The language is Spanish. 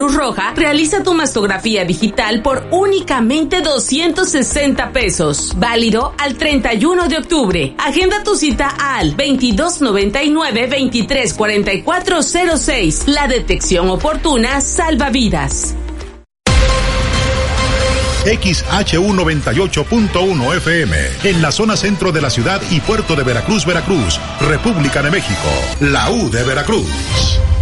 Cruz Roja, realiza tu mastografía digital por únicamente 260 pesos. Válido al 31 de octubre. Agenda tu cita al 2299-234406. La detección oportuna salva vidas. XHU98.1 FM, en la zona centro de la ciudad y puerto de Veracruz, Veracruz, República de México, la U de Veracruz.